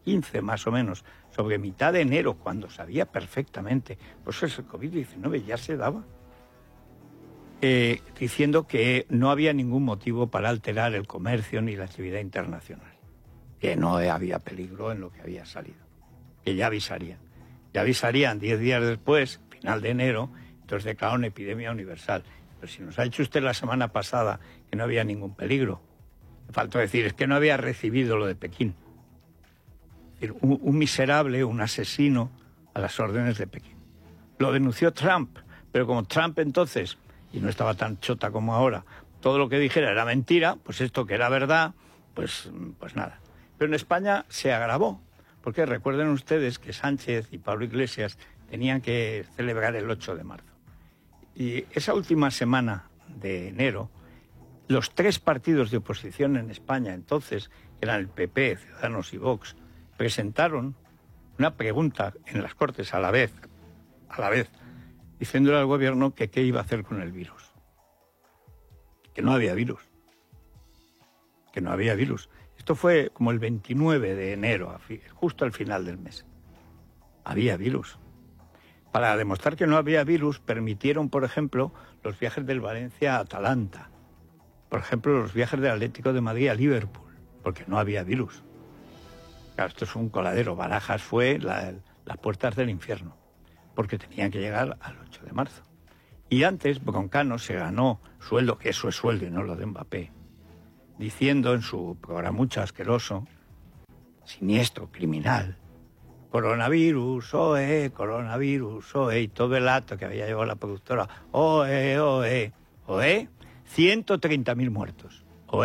15 más o menos, sobre mitad de enero, cuando sabía perfectamente, pues el COVID-19 ya se daba, diciendo que no había ningún motivo para alterar el comercio ni la actividad internacional, que no había peligro en lo que había salido, que ya avisarían. Ya avisarían 10 días después, final de enero, entonces declararon epidemia universal. Pero si nos ha dicho usted la semana pasada que no había ningún peligro, me faltó decir, es que no había recibido lo de Pekín. Es decir, un miserable, un asesino a las órdenes de Pekín. Lo denunció Trump, pero como Trump entonces, y no estaba tan chota como ahora, todo lo que dijera era mentira, pues esto que era verdad, pues nada. Pero en España se agravó, porque recuerden ustedes que Sánchez y Pablo Iglesias tenían que celebrar el 8 de marzo. Y esa última semana de enero, los 3 partidos de oposición en España entonces, que eran el PP, Ciudadanos y Vox, presentaron una pregunta en las Cortes a la vez, diciéndole al gobierno que qué iba a hacer con el virus. Que no había virus. Que no había virus. Esto fue como el 29 de enero, justo al final del mes. Había virus. Para demostrar que no había virus, permitieron, por ejemplo, los viajes del Valencia a Atalanta. Por ejemplo, los viajes del Atlético de Madrid a Liverpool, porque no había virus. Claro, esto es un coladero. Barajas fue las puertas del infierno, porque tenían que llegar al 8 de marzo. Y antes, Broncano se ganó sueldo, que eso es sueldo y no lo de Mbappé, diciendo en su programucho asqueroso, siniestro, criminal, coronavirus, coronavirus, y todo el acto que había llevado la productora, 130.000 muertos,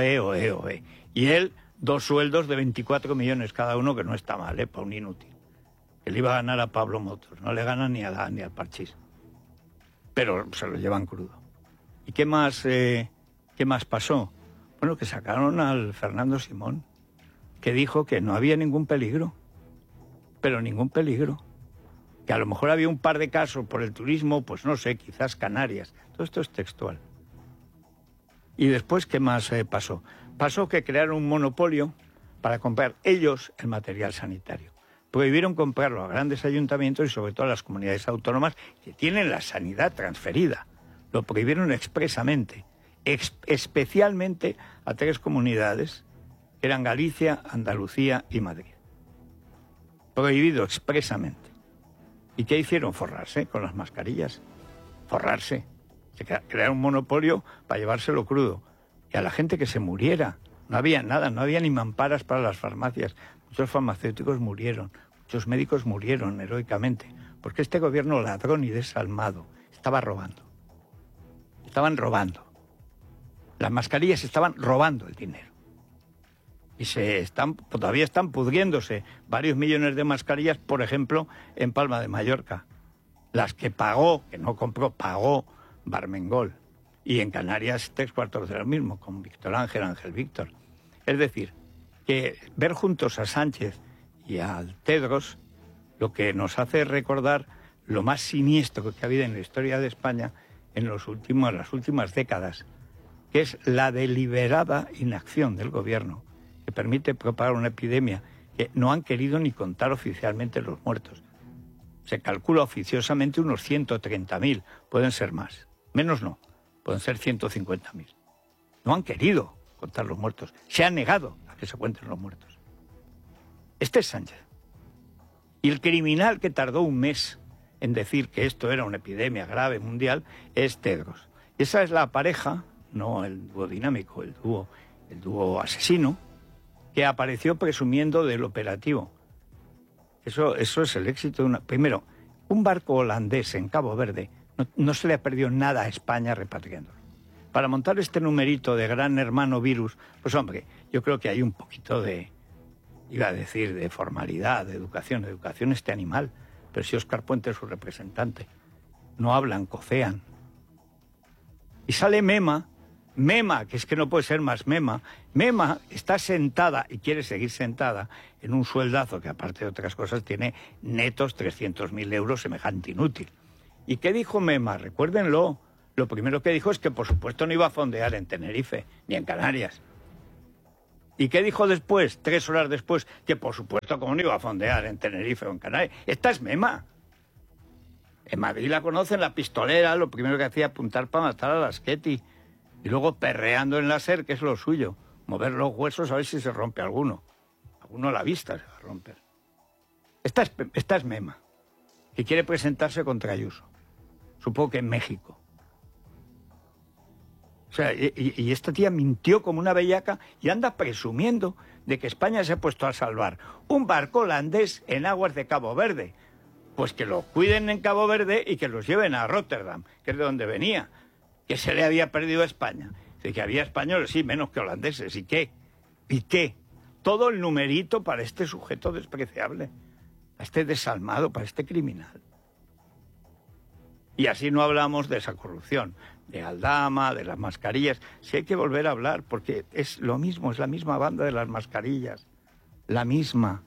y él 2 sueldos de 24 millones cada uno, que no está mal, para un inútil, que le iba a ganar a Pablo Motos, no le gana ni al Parchís, pero se lo llevan crudo. ¿Y qué más pasó? Bueno, que sacaron al Fernando Simón, que dijo que no había ningún peligro, pero ningún peligro. Que a lo mejor había un par de casos por el turismo, pues no sé, quizás Canarias. Todo esto es textual. Y después, ¿qué más pasó? Pasó que crearon un monopolio para comprar ellos el material sanitario. Prohibieron comprarlo a grandes ayuntamientos y sobre todo a las comunidades autónomas que tienen la sanidad transferida. Lo prohibieron expresamente. Especialmente a 3 comunidades, que eran Galicia, Andalucía y Madrid. Prohibido expresamente. ¿Y qué hicieron? Forrarse con las mascarillas. Forrarse. Se crearon un monopolio para llevárselo crudo. Y a la gente que se muriera. No había nada, no había ni mamparas para las farmacias. Muchos farmacéuticos murieron. Muchos médicos murieron heroicamente. Porque este gobierno ladrón y desalmado estaba robando. Estaban robando. Las mascarillas estaban robando el dinero. Y todavía están pudriéndose varios millones de mascarillas, por ejemplo, en Palma de Mallorca. Las que pagó, que no compró, pagó Barmengol. Y en Canarias 3/4 de lo mismo, con Víctor Ángel Víctor. Es decir, que ver juntos a Sánchez y al Tedros lo que nos hace recordar lo más siniestro que ha habido en la historia de España en las últimas décadas, que es la deliberada inacción del gobierno, que permite propagar una epidemia que no han querido ni contar oficialmente los muertos. Se calcula oficiosamente unos 130.000, pueden ser más. Menos no, pueden ser 150.000. No han querido contar los muertos, se han negado a que se cuenten los muertos. Este es Sánchez. Y el criminal que tardó un mes en decir que esto era una epidemia grave mundial es Tedros. Esa es la pareja, no el dúo dinámico, el dúo asesino, que apareció presumiendo del operativo. Eso es el éxito de una... Primero, un barco holandés en Cabo Verde no se le ha perdido nada a España repatriándolo. Para montar este numerito de gran hermano virus, pues hombre, yo creo que hay un poquito de, iba a decir, de formalidad, de educación este animal. Pero si Óscar Puente es su representante, no hablan, cocean. Y sale Mema, que es que no puede ser más Mema está sentada y quiere seguir sentada en un sueldazo que aparte de otras cosas tiene netos 300.000 euros, semejante inútil. ¿Y qué dijo Mema? Recuérdenlo, lo primero que dijo es que por supuesto no iba a fondear en Tenerife ni en Canarias. ¿Y qué dijo después, 3 horas después? Que por supuesto, como no iba a fondear en Tenerife o en Canarias. Esta es Mema. En Madrid la conocen, la pistolera, lo primero que hacía apuntar para matar a las Ketty. Y luego perreando en la SER, que es lo suyo. Mover los huesos a ver si se rompe alguno. Alguno a la vista se va a romper. Esta es Mema, que quiere presentarse contra Ayuso. Supongo que en México. O sea, y esta tía mintió como una bellaca y anda presumiendo de que España se ha puesto a salvar un barco holandés en aguas de Cabo Verde. Pues que lo cuiden en Cabo Verde y que los lleven a Rotterdam, que es de donde venía. Que se le había perdido a España. De que había españoles, sí, menos que holandeses. ¿Y qué? ¿Y qué? Todo el numerito para este sujeto despreciable, para este desalmado, para este criminal. Y así no hablamos de esa corrupción, de Aldama, de las mascarillas. Sí hay que volver a hablar, porque es lo mismo, es la misma banda de las mascarillas. La misma.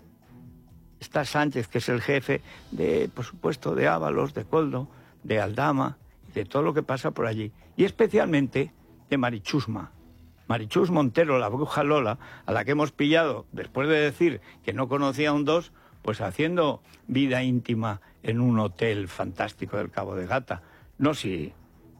Está Sánchez, que es el jefe de, por supuesto, de Ábalos, de Koldo, de Aldama, de todo lo que pasa por allí. Y especialmente de Marichusma. Marichus Montero, la bruja Lola, a la que hemos pillado, después de decir que no conocía a un 2, pues haciendo vida íntima en un hotel fantástico del Cabo de Gata. No, si...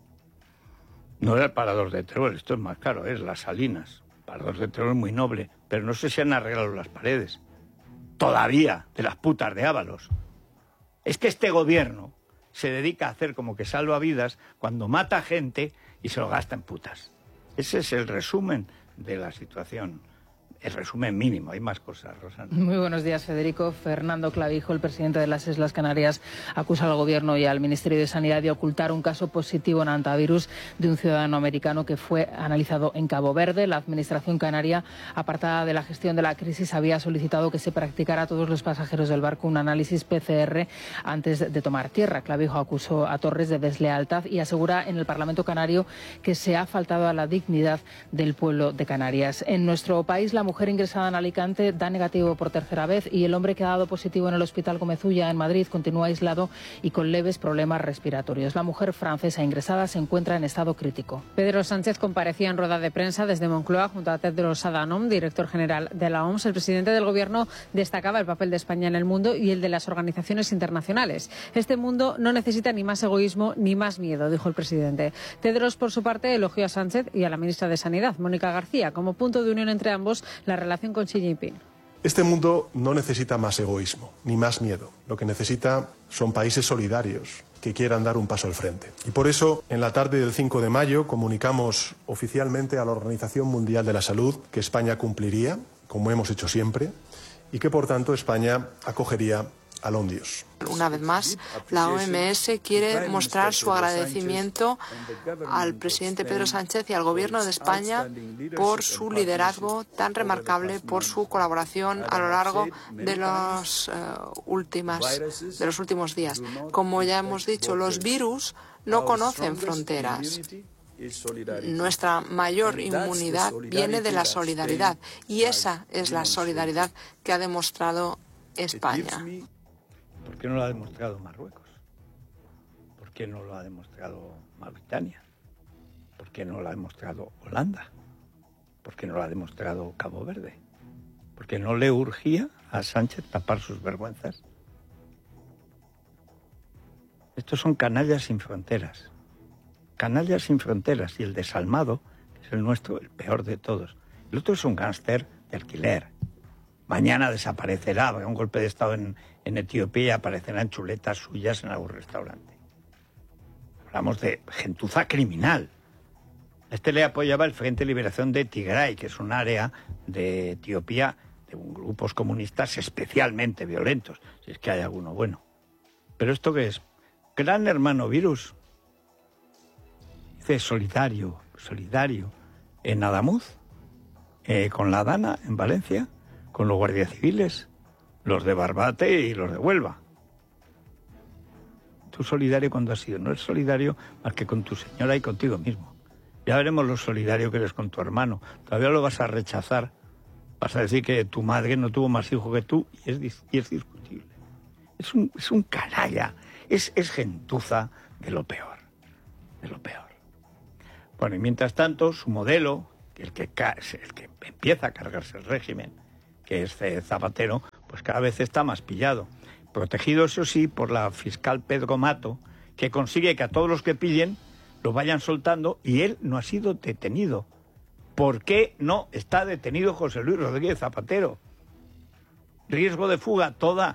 No era el Parador de Teruel, esto es más caro, es Las Salinas. El Parador de Teruel es muy noble, pero no sé si han arreglado las paredes. Todavía, de las putas de Ábalos. Es que este gobierno se dedica a hacer como que salva vidas cuando mata gente y se lo gasta en putas. Ese es el resumen de la situación. El resumen mínimo, hay más cosas, Rosana. Muy buenos días, Federico. Fernando Clavijo, el presidente de las Islas Canarias, acusa al Gobierno y al Ministerio de Sanidad de ocultar un caso positivo en antivirus de un ciudadano americano que fue analizado en Cabo Verde. La Administración canaria, apartada de la gestión de la crisis, había solicitado que se practicara a todos los pasajeros del barco un análisis PCR antes de tomar tierra. Clavijo acusó a Torres de deslealtad y asegura en el Parlamento canario que se ha faltado a la dignidad del pueblo de Canarias. En nuestro país, la mujer ingresada en Alicante da negativo por tercera vez y el hombre que ha dado positivo en el Hospital Gómez Ulla en Madrid continúa aislado y con leves problemas respiratorios. La mujer francesa ingresada se encuentra en estado crítico. Pedro Sánchez comparecía en rueda de prensa desde Moncloa junto a Tedros Adhanom, director general de la OMS. El presidente del Gobierno destacaba el papel de España en el mundo y el de las organizaciones internacionales. Este mundo no necesita ni más egoísmo ni más miedo, dijo el presidente. Tedros, por su parte, elogió a Sánchez y a la ministra de Sanidad, Mónica García, como punto de unión entre ambos la relación con Xi Jinping. Este mundo no necesita más egoísmo ni más miedo. Lo que necesita son países solidarios que quieran dar un paso al frente. Y por eso, en la tarde del 5 de mayo, comunicamos oficialmente a la Organización Mundial de la Salud que España cumpliría, como hemos hecho siempre, y que, por tanto, España acogería al ONDIOS. Una vez más, la OMS quiere mostrar su agradecimiento al presidente Pedro Sánchez y al Gobierno de España por su liderazgo tan remarcable, por su colaboración a lo largo de los últimos días. Como ya hemos dicho, los virus no conocen fronteras. Nuestra mayor inmunidad viene de la solidaridad y esa es la solidaridad que ha demostrado España. ¿Por qué no lo ha demostrado Marruecos? ¿Por qué no lo ha demostrado Mauritania? ¿Por qué no lo ha demostrado Holanda? ¿Por qué no lo ha demostrado Cabo Verde? ¿Por qué no le urgía a Sánchez tapar sus vergüenzas? Estos son canallas sin fronteras. Canallas sin fronteras. Y el desalmado, que es el nuestro, el peor de todos. El otro es un gángster de alquiler. Mañana desaparecerá, habrá un golpe de Estado en Etiopía y aparecerán chuletas suyas en algún restaurante. Hablamos de gentuza criminal. A este le apoyaba el Frente de Liberación de Tigray, que es un área de Etiopía de grupos comunistas especialmente violentos, si es que hay alguno bueno. Pero ¿esto qué es? Gran hermano virus. Dice solidario en Adamuz, con la Dana en Valencia, con los guardias civiles, los de Barbate y los de Huelva. ¿Tú solidario cuándo has sido? No eres solidario más que con tu señora y contigo mismo. Ya veremos lo solidario que eres con tu hermano. Todavía lo vas a rechazar. Vas a decir que tu madre no tuvo más hijos que tú y es discutible. Es un canalla. Es gentuza de lo peor. De lo peor. Bueno, y mientras tanto, su modelo, el que empieza a cargarse el régimen, que es Zapatero, pues cada vez está más pillado. Protegido, eso sí, por la fiscal Pedro Mato, que consigue que a todos los que pillen los vayan soltando, y él no ha sido detenido. ¿Por qué no está detenido José Luis Rodríguez Zapatero? Riesgo de fuga toda.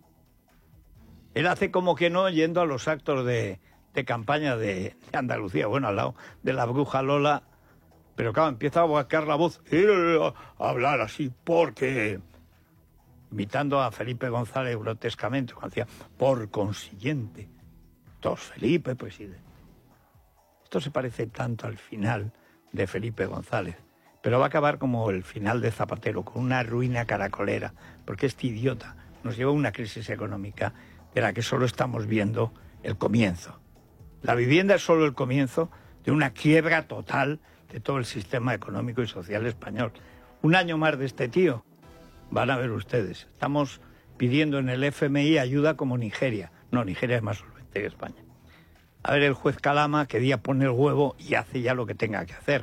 Él hace como que no, yendo a los actos de campaña de Andalucía, bueno, al lado de la bruja Lola, pero claro, empieza a vacar la voz y a hablar así, porque, imitando a Felipe González grotescamente, cuando decía, por consiguiente, todos Felipe, presidente. Esto se parece tanto al final de Felipe González, pero va a acabar como el final de Zapatero, con una ruina caracolera, porque este idiota nos lleva a una crisis económica de la que solo estamos viendo el comienzo. La vivienda es solo el comienzo de una quiebra total de todo el sistema económico y social español. Un año más de este tío, van a ver ustedes. Estamos pidiendo en el FMI ayuda como Nigeria. No, Nigeria es más solvente que España. A ver el juez Calama, que día pone el huevo y hace ya lo que tenga que hacer.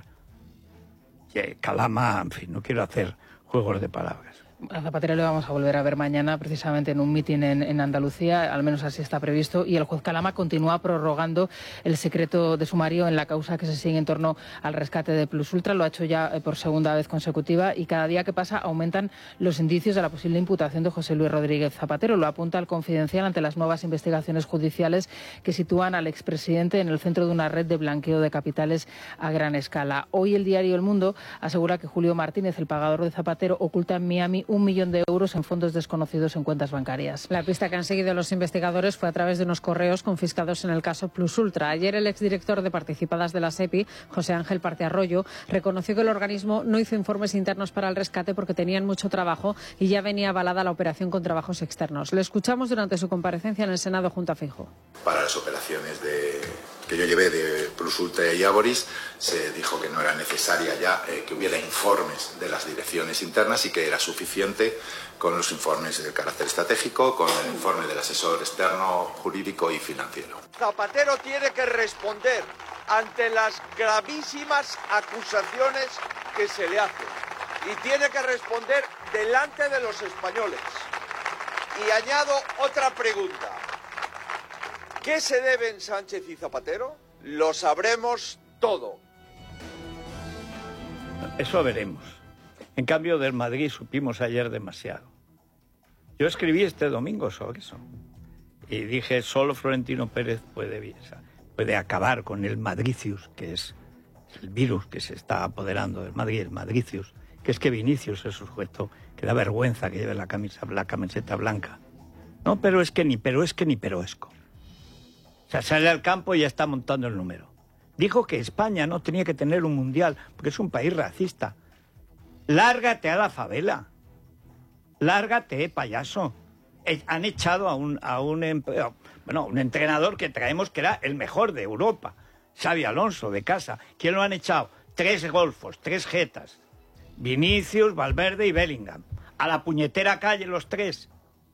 Calama, en fin, no quiero hacer juegos de palabras. A Zapatero le vamos a volver a ver mañana, precisamente en un mitin en Andalucía, al menos así está previsto, y el juez Calama continúa prorrogando el secreto de sumario en la causa que se sigue en torno al rescate de Plus Ultra. Lo ha hecho ya por segunda vez consecutiva, y cada día que pasa aumentan los indicios de la posible imputación de José Luis Rodríguez Zapatero. Lo apunta el Confidencial ante las nuevas investigaciones judiciales que sitúan al expresidente en el centro de una red de blanqueo de capitales a gran escala. Hoy el diario El Mundo asegura que Julio Martínez, el pagador de Zapatero, oculta en Miami 1 millón de euros en fondos desconocidos en cuentas bancarias. La pista que han seguido los investigadores fue a través de unos correos confiscados en el caso Plus Ultra. Ayer el exdirector de Participadas de la SEPI, José Ángel Partearroyo, reconoció que el organismo no hizo informes internos para el rescate porque tenían mucho trabajo y ya venía avalada la operación con trabajos externos. Le escuchamos durante su comparecencia en el Senado junto a Feijóo. Para las operaciones que yo llevé de Plus Ultra y Áboris, se dijo que no era necesaria ya que hubiera informes de las direcciones internas y que era suficiente con los informes de carácter estratégico, con el informe del asesor externo, jurídico y financiero. Zapatero tiene que responder ante las gravísimas acusaciones que se le hacen y tiene que responder delante de los españoles. Y añado otra pregunta. ¿Qué se deben Sánchez y Zapatero? Lo sabremos todo. Eso veremos. En cambio, del Madrid supimos ayer demasiado. Yo escribí este domingo sobre eso. Y dije, solo Florentino Pérez puede acabar con el Madricius, que es el virus que se está apoderando del Madrid, el Madricius, que es que Vinicius es un sujeto que da vergüenza que lleve la camiseta blanca. No, pero es que ni peroesco. O sea, sale al campo y ya está montando el número. Dijo que España no tenía que tener un mundial porque es un país racista. Lárgate a la favela. Lárgate, payaso. Han echado a un entrenador que traemos que era el mejor de Europa. Xavi Alonso, de casa. ¿Quién lo han echado? 3 golfos, 3 jetas. Vinicius, Valverde y Bellingham. A la puñetera calle los 3.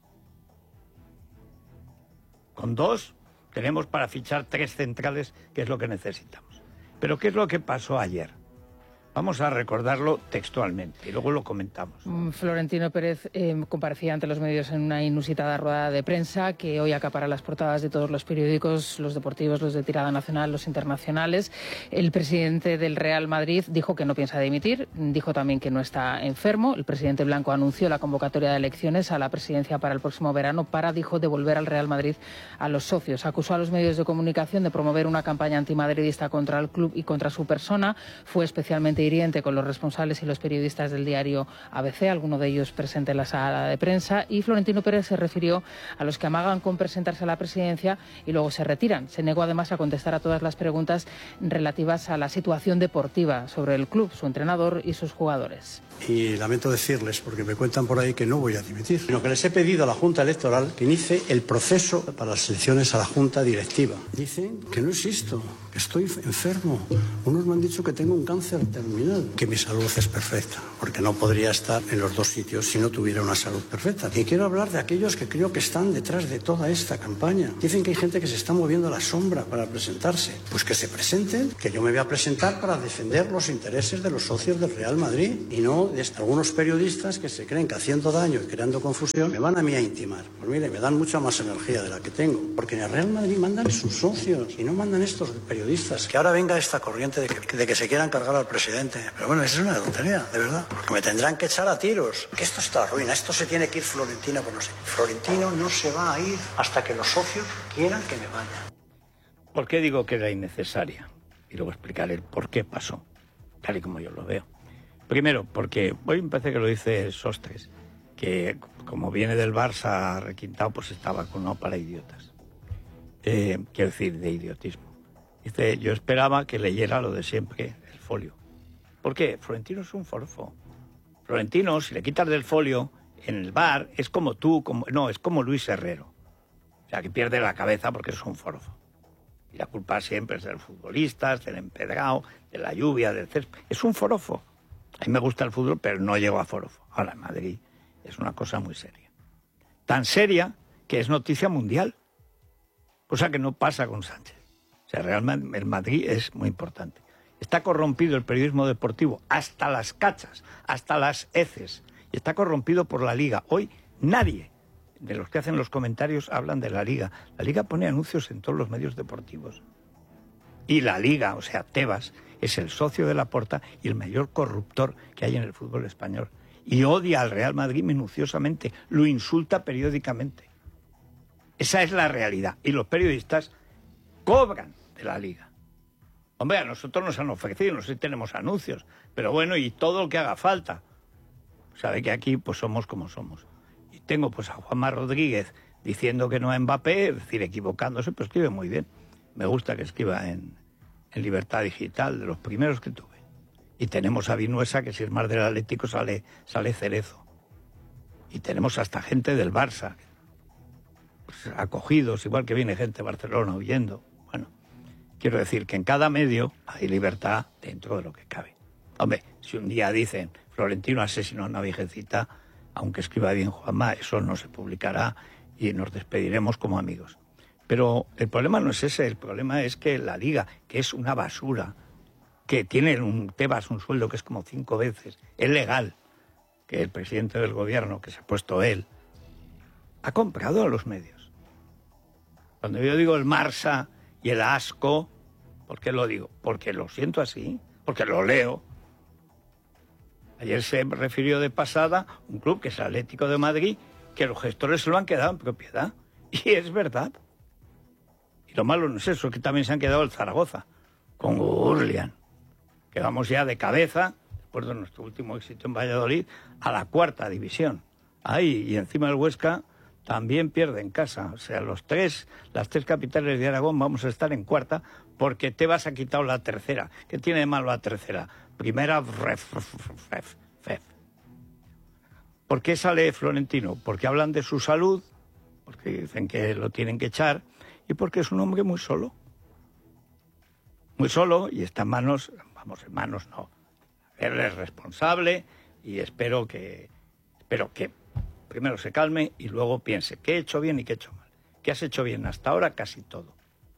Con 2... tenemos para fichar 3 centrales, que es lo que necesitamos. Pero ¿qué es lo que pasó ayer? Vamos a recordarlo textualmente y luego lo comentamos. Florentino Pérez comparecía ante los medios en una inusitada rueda de prensa que hoy acapara las portadas de todos los periódicos, los deportivos, los de tirada nacional, los internacionales. El presidente del Real Madrid dijo que no piensa dimitir, dijo también que no está enfermo. El presidente blanco anunció la convocatoria de elecciones a la presidencia para el próximo verano para, dijo, devolver al Real Madrid a los socios. Acusó a los medios de comunicación de promover una campaña antimadridista contra el club y contra su persona. Fue especialmente hiriente con los responsables y los periodistas del diario ABC, alguno de ellos presente en la sala de prensa, y Florentino Pérez se refirió a los que amagan con presentarse a la presidencia y luego se retiran. Se negó además a contestar a todas las preguntas relativas a la situación deportiva sobre el club, su entrenador y sus jugadores. Y lamento decirles, porque me cuentan por ahí que no voy a dimitir, sino que les he pedido a la Junta Electoral que inicie el proceso para las elecciones a la Junta Directiva. Dicen que no existo, Estoy enfermo. Unos me han dicho que tengo un cáncer terminal, que mi salud es perfecta, porque no podría estar en los dos sitios si no tuviera una salud perfecta. Y quiero hablar de aquellos que creo que están detrás de toda esta campaña. Dicen que hay gente que se está moviendo a la sombra para presentarse. Pues que se presenten, que yo me voy a presentar para defender los intereses de los socios del Real Madrid y no de algunos periodistas que se creen que haciendo daño y creando confusión me van a mí a intimar. Pues mire, me dan mucha más energía de la que tengo, porque en el Real Madrid mandan sus socios y no mandan estos periodistas. Que ahora venga esta corriente de que se quieran cargar al presidente. Pero bueno, eso es una tontería, de verdad. Porque me tendrán que echar a tiros. Que esto está ruina, esto se tiene que ir Florentino por no sé. Florentino no se va a ir hasta que los socios quieran que me vaya. ¿Por qué digo que era innecesaria? Y luego explicaré el por qué pasó, tal y como yo lo veo. Primero, porque hoy me parece que lo dice Sostres, que como viene del Barça requintado, pues está vacunado para idiotas. Quiero decir, de idiotismo. Dice, yo esperaba que leyera lo de siempre, el folio. ¿Por qué? Florentino es un forofo. Florentino, si le quitas del folio, en el bar, es como tú, es como Luis Herrero. O sea, que pierde la cabeza porque es un forofo. Y la culpa siempre es de los futbolistas, del empedrado, de la lluvia, del césped. Es un forofo. A mí me gusta el fútbol, pero no llego a forofo. Ahora, en Madrid es una cosa muy seria. Tan seria que es noticia mundial. Cosa que no pasa con Sánchez. O sea, realmente el Madrid es muy importante. Está corrompido el periodismo deportivo, hasta las cachas, hasta las heces. Y está corrompido por la Liga. Hoy nadie de los que hacen los comentarios hablan de la Liga. La Liga pone anuncios en todos los medios deportivos. Y la Liga, o sea, Tebas, es el socio de Laporta y el mayor corruptor que hay en el fútbol español. Y odia al Real Madrid minuciosamente, lo insulta periódicamente. Esa es la realidad. Y los periodistas cobran de la Liga. Hombre, a nosotros nos han ofrecido, no sé si tenemos anuncios, pero bueno, y todo lo que haga falta. Sabe que aquí pues somos como somos. Y tengo pues a Juanma Rodríguez diciendo que no a Mbappé, es decir, equivocándose, pero escribe muy bien. Me gusta que escriba en Libertad Digital, de los primeros que tuve. Y tenemos a Vinuesa, que si es más del Atlético sale Cerezo. Y tenemos hasta gente del Barça, pues, acogidos, igual que viene gente de Barcelona huyendo. Bueno, quiero decir que en cada medio hay libertad dentro de lo que cabe. Hombre, si un día dicen Florentino asesinó a una virgencita, aunque escriba bien Juanma, eso no se publicará y nos despediremos como amigos. Pero el problema no es ese, el problema es que la Liga, que es una basura, que tiene Tebas un sueldo que es como 5 veces, es legal, que el presidente del gobierno, que se ha puesto él, ha comprado a los medios. Cuando yo digo el Marsa y el asco, ¿por qué lo digo? Porque lo siento así, porque lo leo. Ayer se refirió de pasada un club que es el Atlético de Madrid, que los gestores se lo han quedado en propiedad. Y es verdad. Y lo malo no es eso, es que también se han quedado el Zaragoza, con Gurlian. Que vamos ya de cabeza, después de nuestro último éxito en Valladolid, a la 4ª división. Ahí, y encima el Huesca también pierde en casa. O sea, las tres capitales de Aragón vamos a estar en 4ª porque Tebas ha quitado la 3ª. ¿Qué tiene de malo la 3ª? Primera, FEF. ¿Por qué sale Florentino? Porque hablan de su salud, porque dicen que lo tienen que echar, y porque es un hombre muy solo. Muy solo, y está en manos no. Él es responsable, y espero que primero se calme y luego piense qué he hecho bien y qué he hecho mal. ¿Qué has hecho bien hasta ahora? Casi todo.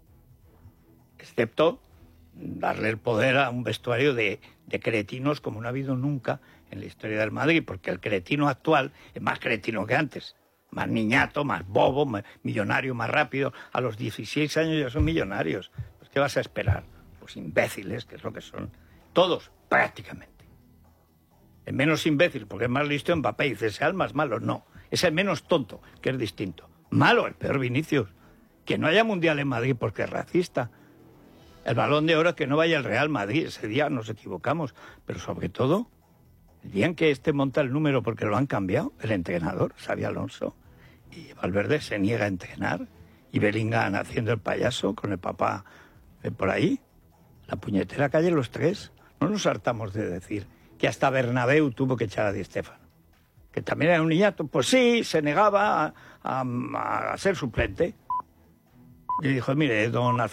Excepto darle el poder a un vestuario de cretinos como no ha habido nunca en la historia del Madrid, porque el cretino actual es más cretino que antes. Más niñato, más bobo, más millonario, más rápido. A los 16 años ya son millonarios. Pues, ¿qué vas a esperar? Pues imbéciles, que es lo que son. Todos, prácticamente. El menos imbécil, porque es más listo Mbappé, y dice, ¿es el más malo? No, es el menos tonto, que es distinto. Malo, el peor Vinicius. Que no haya mundial en Madrid porque es racista. El Balón de Oro es que no vaya el Real Madrid. Ese día nos equivocamos. Pero sobre todo, el día en que monta el número porque lo han cambiado, el entrenador, Xabi Alonso, y Valverde se niega a entrenar, y Bellingham haciendo el payaso con el papá por ahí. La puñetera calle los tres. No nos hartamos de decir que hasta Bernabéu tuvo que echar a Di Stéfano. Que también era un niñato. Pues sí, se negaba a ser suplente. Y dijo, mire, don Alfredo, dijo,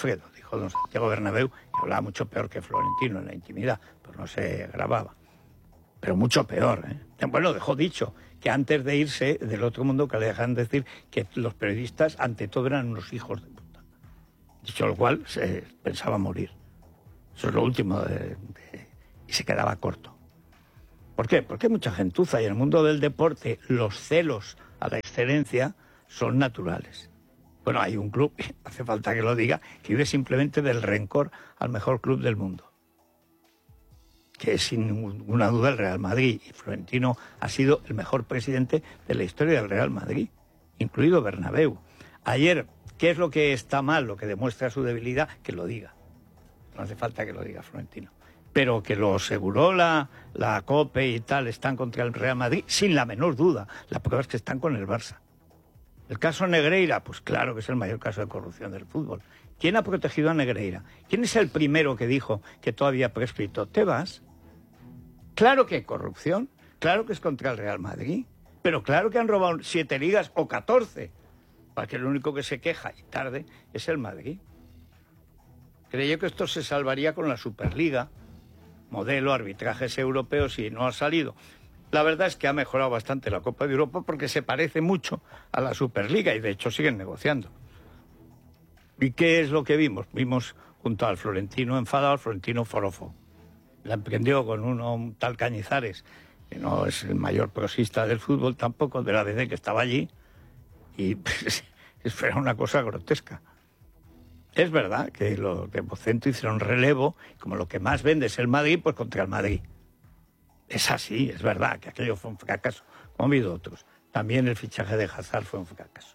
dijo don Santiago Bernabéu, que hablaba mucho peor que Florentino en la intimidad, pero no se grababa. Pero mucho peor, ¿eh? Bueno, dejó dicho que antes de irse del otro mundo que le dejan decir que los periodistas ante todo eran unos hijos de puta. Dicho lo cual, se pensaba morir. Eso es lo último y se quedaba corto. ¿Por qué? Porque hay mucha gentuza y en el mundo del deporte los celos a la excelencia son naturales. Bueno, hay un club, hace falta que lo diga, que vive simplemente del rencor al mejor club del mundo, que es sin ninguna duda el Real Madrid. Y Florentino ha sido el mejor presidente de la historia del Real Madrid, incluido Bernabéu. Ayer, ¿qué es lo que está mal, lo que demuestra su debilidad? Que lo diga. No hace falta que lo diga Florentino. Pero que lo aseguró la COPE y tal, están contra el Real Madrid, sin la menor duda. La prueba es que están con el Barça. El caso Negreira, pues claro que es el mayor caso de corrupción del fútbol. ¿Quién ha protegido a Negreira? ¿Quién es el primero que dijo que todavía ha prescrito? ¿Tebas? Claro que hay corrupción, claro que es contra el Real Madrid, pero claro que han robado 7 ligas o 14, para que el único que se queja y tarde es el Madrid. Creía que esto se salvaría con la Superliga, modelo arbitrajes europeos, y no ha salido. La verdad es que ha mejorado bastante la Copa de Europa porque se parece mucho a la Superliga y de hecho siguen negociando. ¿Y qué es lo que vimos? Vimos junto al Florentino enfadado, al Florentino forofo. La emprendió con un tal Cañizares, que no es el mayor prosista del fútbol tampoco, de la ABC, que estaba allí, y pues, era una cosa grotesca. Es verdad que los de Vocento hicieron relevo, como lo que más vende es el Madrid, pues contra el Madrid. Es así, es verdad que aquello fue un fracaso, como ha habido otros. También el fichaje de Hazard fue un fracaso.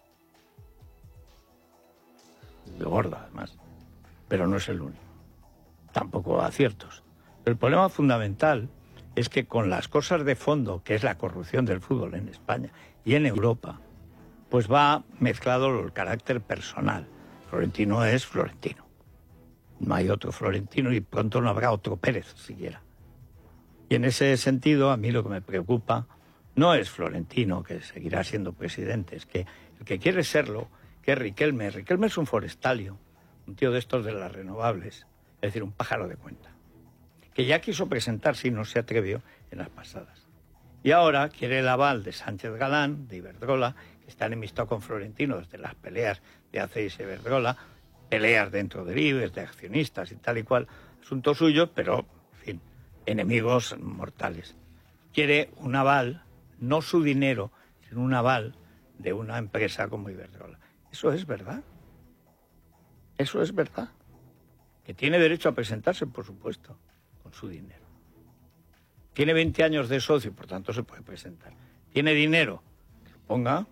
Lo gordo, además. Pero no es el único. Tampoco aciertos. El problema fundamental es que con las cosas de fondo, que es la corrupción del fútbol en España y en Europa, pues va mezclado el carácter personal. Florentino es Florentino. No hay otro Florentino y pronto no habrá otro Pérez siquiera. Y en ese sentido, a mí lo que me preocupa no es Florentino, que seguirá siendo presidente, es que el que quiere serlo, que es Riquelme. Riquelme es un forestalio, un tío de estos de las renovables, es decir, un pájaro de cuenta, que ya quiso presentarse y no se atrevió en las pasadas. Y ahora quiere el aval de Sánchez Galán, de Iberdrola, que está enemistado con Florentino desde las peleas de ACEIS y Iberdrola, peleas dentro del IBEX, de accionistas y tal y cual, asunto suyo, pero, en fin, enemigos mortales. Quiere un aval, no su dinero, sino un aval de una empresa como Iberdrola. Eso es verdad. Eso es verdad. Que tiene derecho a presentarse, por supuesto, con su dinero. Tiene 20 años de socio, por tanto se puede presentar. Tiene dinero, que lo ponga.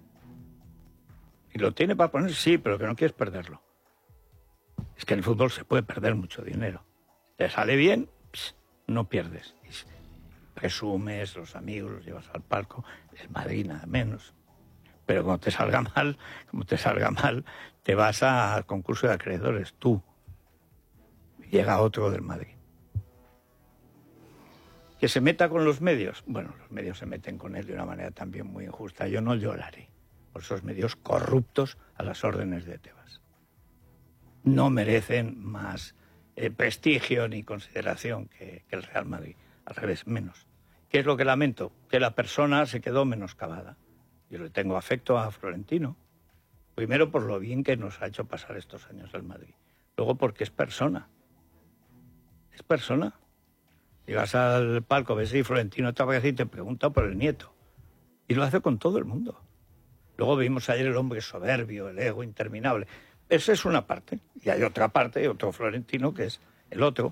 Y lo tiene para poner, sí, pero que no quieres perderlo. Es que en el fútbol se puede perder mucho dinero. Te sale bien, no pierdes. Presumes, los amigos los llevas al palco, el Madrid nada menos. Pero como te salga mal, te vas al concurso de acreedores, tú. Llega otro del Madrid. ¿Que se meta con los medios? Bueno, los medios se meten con él de una manera también muy injusta. Yo no lloraré por esos medios corruptos a las órdenes de Tebas. No merecen más prestigio ni consideración que el Real Madrid. Al revés, menos. ¿Qué es lo que lamento? Que la persona se quedó menoscabada. Yo le tengo afecto a Florentino. Primero por lo bien que nos ha hecho pasar estos años el Madrid. Luego porque es persona. Es persona. Llegas al palco, ves y Florentino te aparece y te pregunta por el nieto. Y lo hace con todo el mundo. Luego vimos ayer el hombre soberbio, el ego interminable. Esa es una parte. Y hay otra parte, otro Florentino, que es el otro.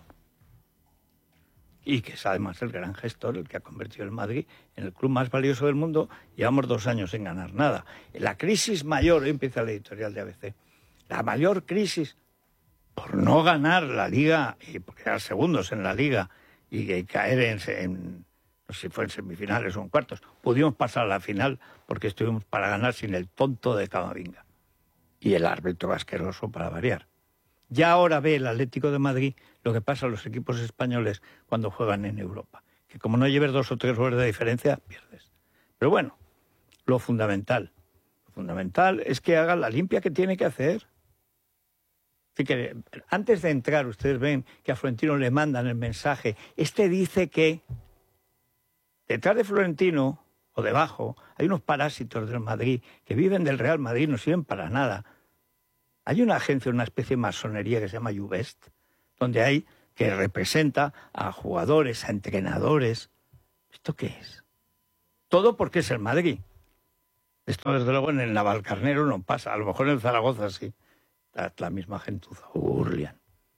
Y que es además el gran gestor, el que ha convertido el Madrid en el club más valioso del mundo. Llevamos 2 años sin ganar nada. La crisis mayor, hoy empieza la editorial de ABC, la mayor crisis por no ganar la Liga y por quedar segundos en la Liga y caer en no sé si fue en semifinales o en cuartos. Pudimos pasar a la final porque estuvimos para ganar sin el tonto de Camavinga. Y el árbitro asqueroso para variar. Ya ahora ve el Atlético de Madrid lo que pasa a los equipos españoles cuando juegan en Europa. Que como no lleves 2 o 3 goles de diferencia, pierdes. Pero bueno, lo fundamental es que haga la limpia que tiene que hacer. Así que antes de entrar, ustedes ven que a Florentino le mandan el mensaje. Este dice que detrás de Florentino, o debajo, hay unos parásitos del Madrid que viven del Real Madrid, no sirven para nada. Hay una agencia, una especie de masonería que se llama Juvest, donde hay que representa a jugadores, a entrenadores. ¿Esto qué es? Todo porque es el Madrid. Esto, desde luego, en el Navalcarnero no pasa. A lo mejor en Zaragoza sí. La misma gentuza, Urlian.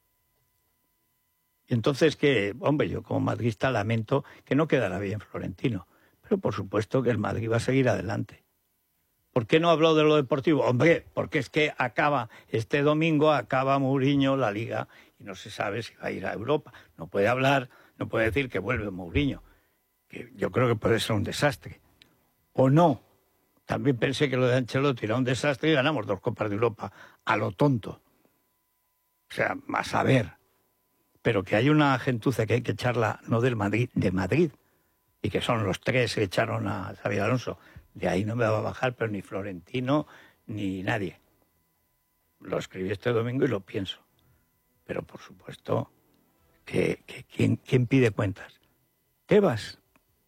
Y entonces, que, hombre, yo como madridista lamento que no quedará bien Florentino. Pero por supuesto que el Madrid va a seguir adelante. ¿Por qué no habló de lo deportivo? Hombre, porque es que este domingo acaba Mourinho la Liga y no se sabe si va a ir a Europa. No puede hablar, no puede decir que vuelve Mourinho, que yo creo que puede ser un desastre. O no. También pensé que lo de Ancelotti era un desastre y ganamos 2 Copas de Europa a lo tonto. O sea, a saber. Pero que hay una gentuza que hay que echarla, no del Madrid, de Madrid. Y que son los 3 que echaron a Xabi Alonso. De ahí no me va a bajar, pero ni Florentino ni nadie. Lo escribí este domingo y lo pienso. Pero por supuesto que ¿quién pide cuentas? Tebas.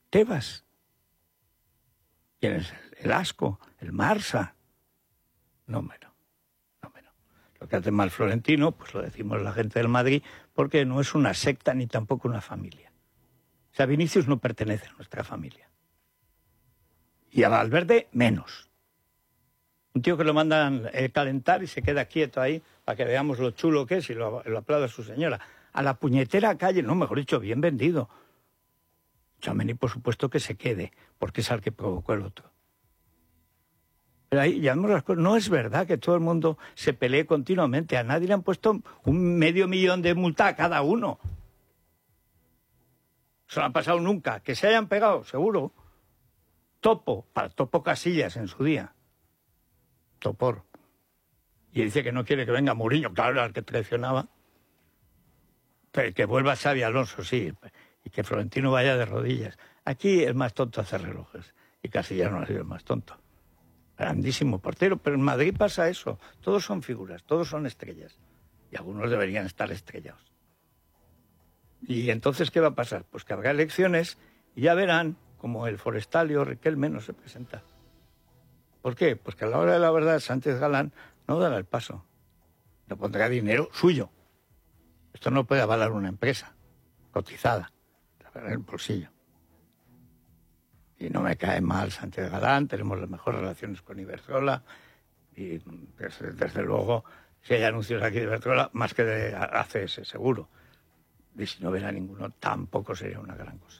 ¿Quién es? El Asco, el Marsa. No. Lo que hace mal Florentino, pues lo decimos la gente del Madrid, porque no es una secta ni tampoco una familia. O sea, Vinicius no pertenece a nuestra familia. Y a Valverde, menos. Un tío que lo mandan calentar y se queda quieto ahí para que veamos lo chulo que es y lo aplauda a su señora. A la puñetera calle, no, mejor dicho, bien vendido. Tchouaméni, por supuesto que se quede, porque es al que provocó el otro. Pero ahí llamamos las cosas. No es verdad que todo el mundo se pelee continuamente. A nadie le han puesto 500.000 de multa a cada uno. Eso no ha pasado nunca. Que se hayan pegado, seguro. Topo Casillas en su día. Topor. Y dice que no quiere que venga Mourinho, claro, al que traicionaba. Pero que vuelva Xabi Alonso, sí. Y que Florentino vaya de rodillas. Aquí el más tonto hace relojes. Y Casillas no ha sido el más tonto. Grandísimo portero, pero en Madrid pasa eso. Todos son figuras, todos son estrellas. Y algunos deberían estar estrellados. ¿Y entonces qué va a pasar? Pues que habrá elecciones y ya verán como el forestalio Riquelme no se presenta. ¿Por qué? Pues que a la hora de la verdad Sánchez Galán no dará el paso. No pondrá dinero suyo. Esto no puede avalar una empresa cotizada. En el bolsillo. Y no me cae mal Sánchez Galán, tenemos las mejores relaciones con Iberdrola y desde luego si hay anuncios aquí de Iberdrola, más que de ACS seguro. Y si no hubiera ninguno, tampoco sería una gran cosa.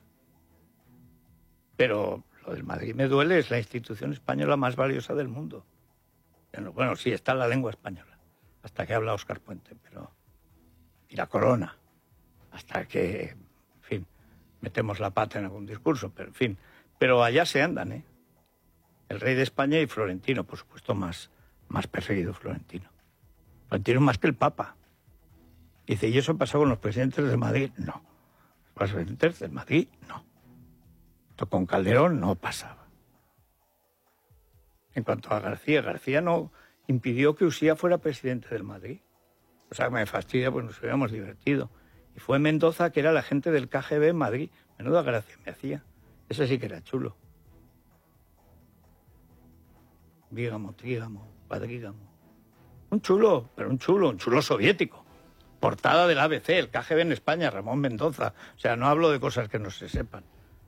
Pero lo del Madrid me duele, es la institución española más valiosa del mundo. Bueno, sí, está la lengua española, hasta que habla Óscar Puente, pero... Y la corona, hasta que, en fin, metemos la pata en algún discurso, pero en fin... Pero allá se andan, ¿eh? El rey de España y Florentino, por supuesto, más perseguido Florentino. Florentino más que el Papa. Dice, ¿y eso pasó con los presidentes de Madrid? No. Los presidentes de Madrid, no. Con Calderón no pasaba. En cuanto a García no impidió que Usía fuera presidente del Madrid. O sea, me fastidia, pues nos hubiéramos divertido. Y fue Mendoza, que era la gente del KGB en Madrid. Menuda gracia me hacía. Ese sí que era chulo. Trígamo, cuadrígamo. Un chulo soviético. Portada del ABC, el KGB en España, Ramón Mendoza. O sea, no hablo de cosas que no se sepan.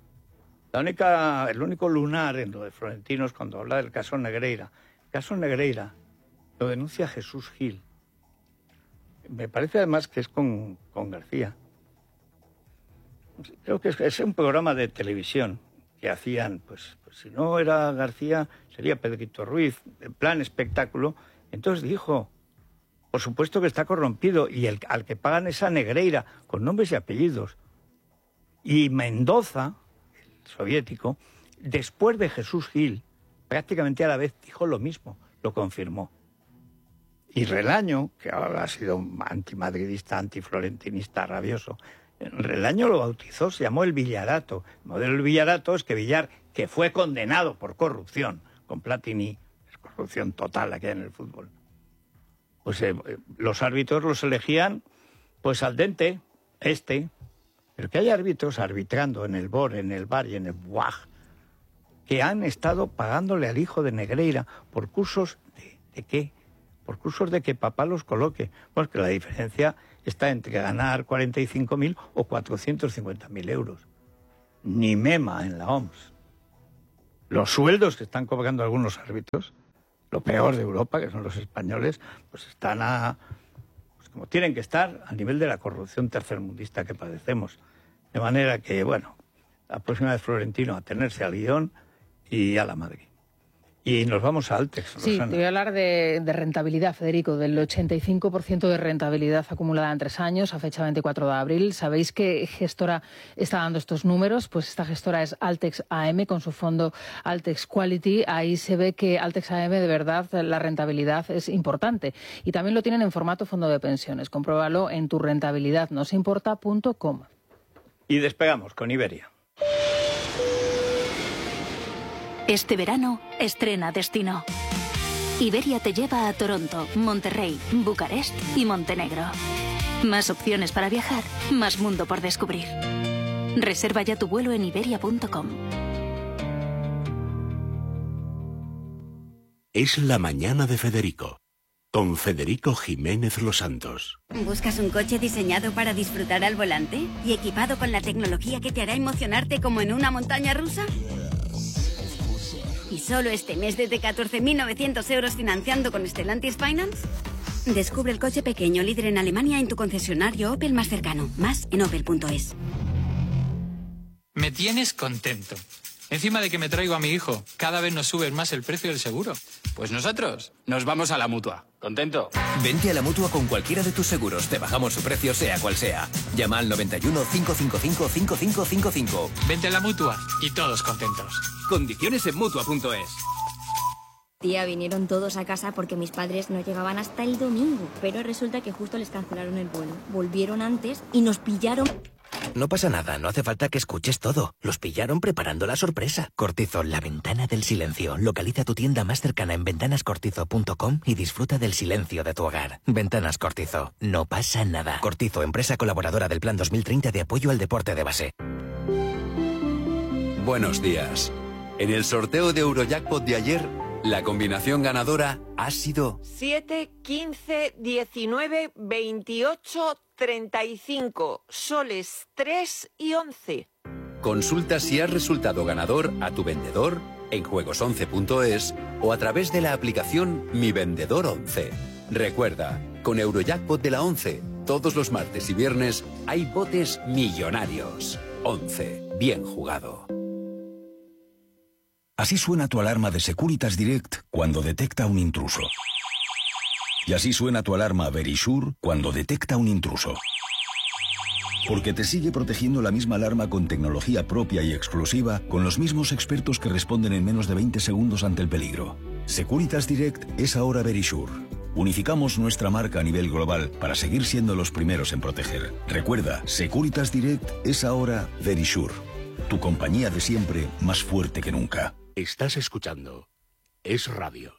El único lunar en lo de Florentino es cuando habla del caso Negreira. El caso Negreira lo denuncia Jesús Gil. Me parece además que es con García. Creo que es un programa de televisión que hacían, pues si no era García, sería Pedrito Ruiz, en plan espectáculo. Entonces dijo, por supuesto que está corrompido, y al que pagan es a Negreira, con nombres y apellidos. Y Mendoza, el soviético, después de Jesús Gil, prácticamente a la vez dijo lo mismo, lo confirmó. Y Relaño, que ahora ha sido un antimadridista, antiflorentinista rabioso, Relaño lo bautizó, se llamó el Villarato. El modelo del Villarato es que Villar, que fue condenado por corrupción con Platini, es corrupción total aquí en el fútbol. Pues los árbitros los elegían pues al dente, pero que hay árbitros arbitrando en el BOR, en el VAR y en el BUAG, que han estado pagándole al hijo de Negreira por cursos ¿de qué? Por cursos de que papá los coloque. Pues que la diferencia está entre ganar 45.000 o 450.000 euros. Ni mema en la OMS. Los sueldos que están cobrando algunos árbitros, lo peor de Europa, que son los españoles, pues están pues como tienen que estar, al nivel de la corrupción tercermundista que padecemos. De manera que, bueno, la próxima vez Florentino a tenerse al guión y a la Madrid. Y nos vamos a Altex, Rosana. Sí, te voy a hablar de rentabilidad, Federico, del 85% de rentabilidad acumulada en 3 años, a fecha 24 de abril. ¿Sabéis qué gestora está dando estos números? Pues esta gestora es Altex AM, con su fondo Altex Quality. Ahí se ve que Altex AM, de verdad, la rentabilidad es importante. Y también lo tienen en formato fondo de pensiones. Compruébalo en turrentabilidadnosimporta.com. Y despegamos con Iberia. Este verano, estrena destino. Iberia te lleva a Toronto, Monterrey, Bucarest y Montenegro. Más opciones para viajar, más mundo por descubrir. Reserva ya tu vuelo en iberia.com. Es la mañana de Federico, con Federico Jiménez Los Santos. ¿Buscas un coche diseñado para disfrutar al volante y equipado con la tecnología que te hará emocionarte como en una montaña rusa? ¿Y solo este mes desde 14.900 euros financiando con Stellantis Finance? Descubre el coche pequeño líder en Alemania en tu concesionario Opel más cercano. Más en opel.es. Me tienes contento. Encima de que me traigo a mi hijo, cada vez nos sube más el precio del seguro. Pues nosotros nos vamos a la Mutua. ¿Contento? Vente a la Mutua con cualquiera de tus seguros. Te bajamos su precio sea cual sea. Llama al 91 555 5555. Vente a la Mutua y todos contentos. Condiciones en Mutua.es. Tía, vinieron todos a casa porque mis padres no llegaban hasta el domingo. Pero resulta que justo les cancelaron el vuelo. Volvieron antes y nos pillaron... No pasa nada, no hace falta que escuches todo. Los pillaron preparando la sorpresa. Cortizo, la ventana del silencio. Localiza tu tienda más cercana en ventanascortizo.com y disfruta del silencio de tu hogar. Ventanas Cortizo, no pasa nada. Cortizo, empresa colaboradora del Plan 2030 de apoyo al deporte de base. Buenos días. En el sorteo de Eurojackpot de ayer, la combinación ganadora ha sido 7, 15, 19, 28, 35, soles 3 y 11. Consulta si has resultado ganador a tu vendedor en juegos11.es o a través de la aplicación Mi Vendedor 11. Recuerda, con Eurojackpot de la 11, todos los martes y viernes hay botes millonarios. 11. Bien jugado. Así suena tu alarma de Securitas Direct cuando detecta un intruso. Y así suena tu alarma Verisure cuando detecta un intruso. Porque te sigue protegiendo la misma alarma con tecnología propia y exclusiva, con los mismos expertos que responden en menos de 20 segundos ante el peligro. Securitas Direct es ahora Verisure. Unificamos nuestra marca a nivel global para seguir siendo los primeros en proteger. Recuerda, Securitas Direct es ahora Verisure. Tu compañía de siempre, más fuerte que nunca. Estás escuchando Es Radio.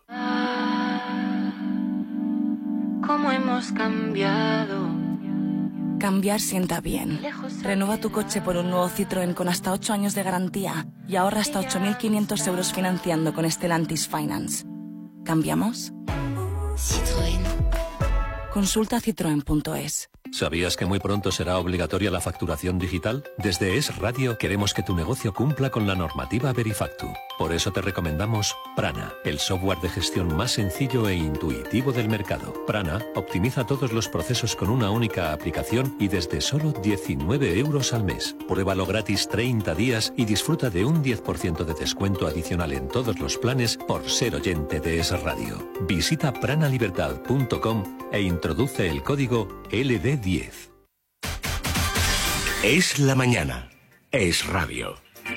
¿Cómo hemos cambiado? Cambiar sienta bien. Renueva tu coche por un nuevo Citroën con hasta 8 años de garantía y ahorra hasta 8.500 euros financiando con Stellantis Finance. ¿Cambiamos? Citroën. Consulta citroen.es. ¿Sabías que muy pronto será obligatoria la facturación digital? Desde Es Radio queremos que tu negocio cumpla con la normativa Verifactu. Por eso te recomendamos Prana, el software de gestión más sencillo e intuitivo del mercado. Prana optimiza todos los procesos con una única aplicación y desde solo 19 euros al mes. Pruébalo gratis 30 días y disfruta de un 10% de descuento adicional en todos los planes por ser oyente de Es Radio. Visita pranalibertad.com e introduce el código LD10. Es la mañana. Es Radio.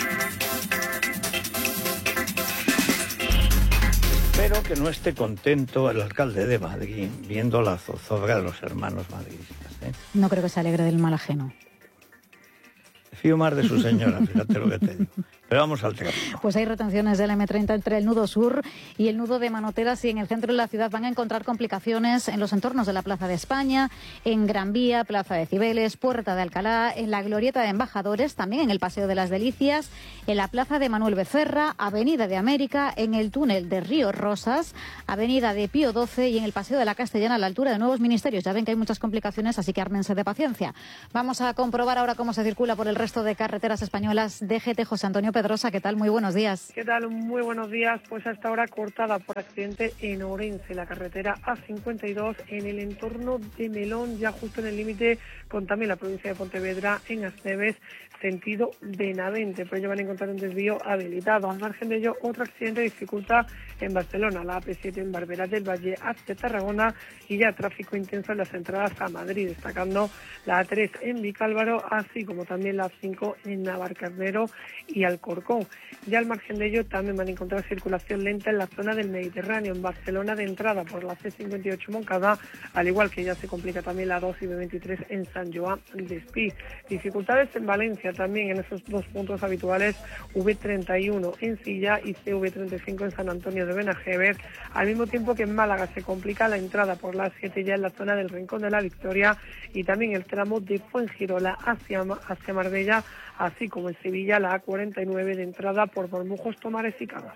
Espero que no esté contento el alcalde de Madrid viendo la zozobra de los hermanos madridistas, ¿eh? No creo que se alegre del mal ajeno. Me fío más de su señora, fíjate lo que te digo. Pero vamos al tráfico. Pues hay retenciones del M30 entre el nudo sur y el nudo de Manoteras, y en el centro de la ciudad van a encontrar complicaciones en los entornos de la Plaza de España, en Gran Vía, Plaza de Cibeles, Puerta de Alcalá, en la Glorieta de Embajadores, también en el Paseo de las Delicias, en la Plaza de Manuel Becerra, Avenida de América, en el túnel de Río Rosas, Avenida de Pío XII y en el Paseo de la Castellana a la altura de Nuevos Ministerios. Ya ven que hay muchas complicaciones, así que ármense de paciencia. Vamos a comprobar ahora cómo se circula por el resto de carreteras españolas. DGT José Antonio Pedrosa, ¿qué tal? Muy buenos días. ¿Qué tal? Muy buenos días. Pues hasta ahora cortada por accidente en Orense, la carretera A52 en el entorno de Melón, ya justo en el límite con también la provincia de Pontevedra, en Asneves, sentido Benavente. Por ello van a encontrar un desvío habilitado. Al margen de ello, otro accidente dificulta en Barcelona, la AP7 en Barberá del Valle hacia Tarragona, y ya tráfico intenso en las entradas a Madrid, destacando la A3 en Vicálvaro, así como también la A5 en Navarcarnero y Alcorcón. Ya al margen de ello también van a encontrar circulación lenta en la zona del Mediterráneo, en Barcelona de entrada por la C58 Moncada, al igual que ya se complica también la 2 y B23 en San Joan de Espí. Dificultades en Valencia también en esos dos puntos habituales, V31 en Silla y CV35 en San Antonio de Benajever, al mismo tiempo que en Málaga se complica la entrada por la 7 ya en la zona del Rincón de la Victoria, y también el tramo de Fuengirola hacia Marbella, así como en Sevilla la A49 de entrada por Bormujos, Tomares y Cabas.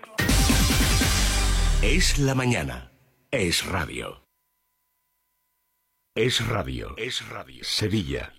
Es la mañana. Es radio. Es radio. Es radio. Sevilla.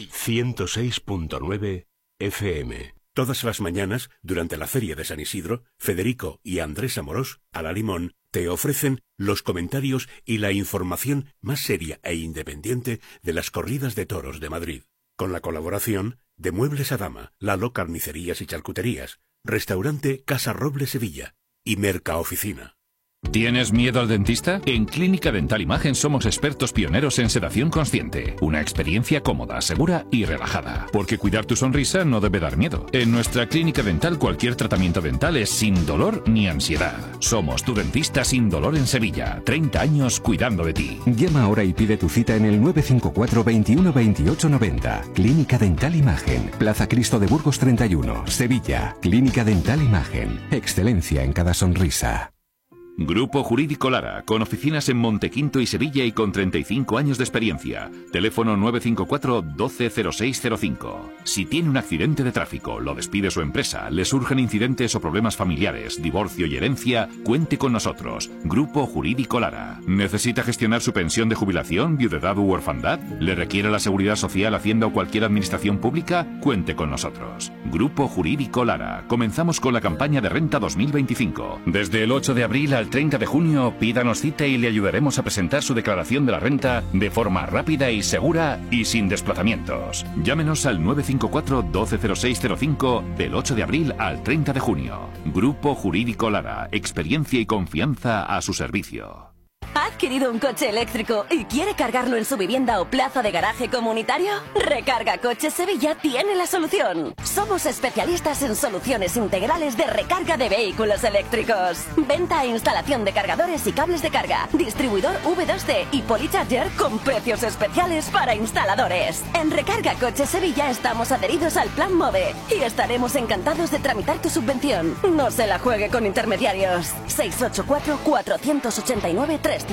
106.9 FM. Todas las mañanas, durante la Feria de San Isidro, Federico y Andrés Amorós, a la Limón, te ofrecen los comentarios y la información más seria e independiente de las corridas de toros de Madrid. Con la colaboración de Muebles a Dama, Lalo Carnicerías y Charcuterías, Restaurante Casa Roble Sevilla y Mercaoficina. ¿Tienes miedo al dentista? En Clínica Dental Imagen somos expertos pioneros en sedación consciente. Una experiencia cómoda, segura y relajada. Porque cuidar tu sonrisa no debe dar miedo. En nuestra clínica dental cualquier tratamiento dental es sin dolor ni ansiedad. Somos tu dentista sin dolor en Sevilla. 30 años cuidando de ti. Llama ahora y pide tu cita en el 954 21 28 90. Clínica Dental Imagen. Plaza Cristo de Burgos 31, Sevilla. Clínica Dental Imagen. Excelencia en cada sonrisa. Grupo Jurídico Lara, con oficinas en Montequinto y Sevilla y con 35 años de experiencia. Teléfono 954 120605. Si tiene un accidente de tráfico, lo despide su empresa, le surgen incidentes o problemas familiares, divorcio y herencia, cuente con nosotros. Grupo Jurídico Lara. ¿Necesita gestionar su pensión de jubilación, viudedad u orfandad? ¿Le requiere la Seguridad Social, Hacienda o cualquier administración pública? Cuente con nosotros. Grupo Jurídico Lara. Comenzamos con la campaña de renta 2025. Desde el 8 de abril al 30 de junio, pídanos cita y le ayudaremos a presentar su declaración de la renta de forma rápida y segura y sin desplazamientos. Llámenos al 954 120605 del 8 de abril al 30 de junio. Grupo Jurídico Lara, experiencia y confianza a su servicio. ¿Ha adquirido un coche eléctrico y quiere cargarlo en su vivienda o plaza de garaje comunitario? Recarga Coches Sevilla tiene la solución. Somos especialistas en soluciones integrales de recarga de vehículos eléctricos. Venta e instalación de cargadores y cables de carga. Distribuidor V2C y Polycharger con precios especiales para instaladores. En Recarga Coches Sevilla estamos adheridos al Plan MOVE y estaremos encantados de tramitar tu subvención. No se la juegue con intermediarios. 684 489 341.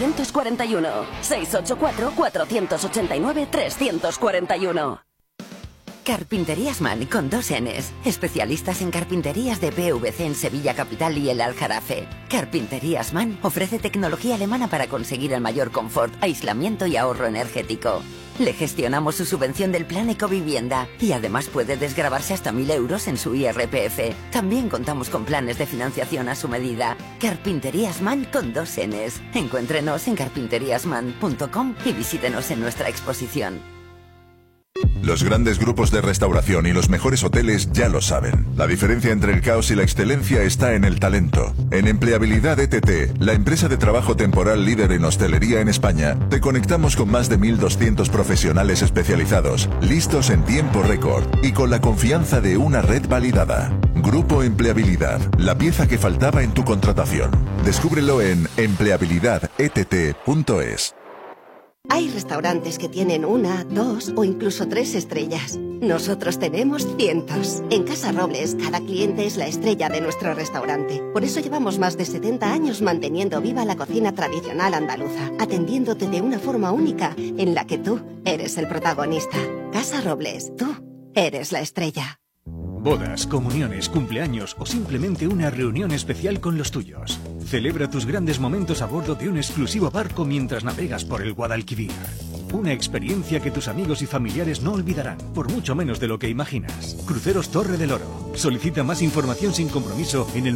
684 489 341. Carpinterías Man con 2 Ns. Especialistas en carpinterías de PVC en Sevilla Capital y el Aljarafe. Carpinterías Man ofrece tecnología alemana para conseguir el mayor confort, aislamiento y ahorro energético. Le gestionamos su subvención del Plan Ecovivienda y además puede desgravarse hasta 1.000 euros en su IRPF. También contamos con planes de financiación a su medida. Carpinterías Man con 2 Ns. Encuéntrenos en carpinteriasman.com y visítenos en nuestra exposición. Los grandes grupos de restauración y los mejores hoteles ya lo saben. La diferencia entre el caos y la excelencia está en el talento. En Empleabilidad ETT, la empresa de trabajo temporal líder en hostelería en España, te conectamos con más de 1.200 profesionales especializados, listos en tiempo récord y con la confianza de una red validada. Grupo Empleabilidad, la pieza que faltaba en tu contratación. Descúbrelo en empleabilidadett.es. Hay restaurantes que tienen 1, 2 o incluso 3 estrellas. Nosotros tenemos cientos. En Casa Robles, cada cliente es la estrella de nuestro restaurante. Por eso llevamos más de 70 años manteniendo viva la cocina tradicional andaluza, atendiéndote de una forma única en la que tú eres el protagonista. Casa Robles, tú eres la estrella. Bodas, comuniones, cumpleaños o simplemente una reunión especial con los tuyos. Celebra tus grandes momentos a bordo de un exclusivo barco mientras navegas por el Guadalquivir. Una experiencia que tus amigos y familiares no olvidarán, por mucho menos de lo que imaginas. Cruceros Torre del Oro. Solicita más información sin compromiso en el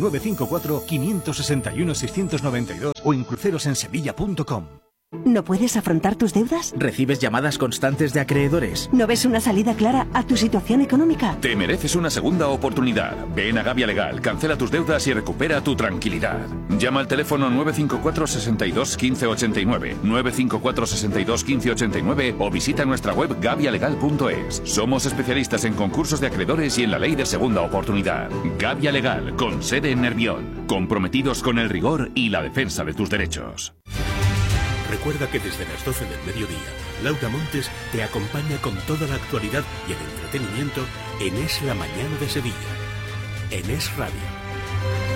954-561-692 o en crucerosensevilla.com. ¿No puedes afrontar tus deudas? ¿Recibes llamadas constantes de acreedores? ¿No ves una salida clara a tu situación económica? Te mereces una segunda oportunidad. Ven a Gavia Legal, cancela tus deudas y recupera tu tranquilidad. Llama al teléfono 954 62 15 89, 954 62 15 89 o visita nuestra web gavialegal.es. Somos especialistas en concursos de acreedores y en la ley de segunda oportunidad. Gavia Legal, con sede en Nervión, comprometidos con el rigor y la defensa de tus derechos. Recuerda que desde las 12 del mediodía, Laura Montes te acompaña con toda la actualidad y el entretenimiento en Es la Mañana de Sevilla, en Es Radio.